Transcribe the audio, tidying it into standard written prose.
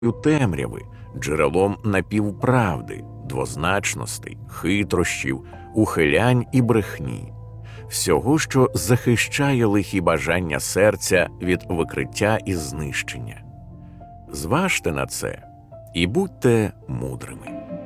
темряви, джерелом напівправди, двозначностей, хитрощів, ухилянь і брехні. Всього, що захищає лихі бажання серця від викриття і знищення. Зважте на це і будьте мудрими.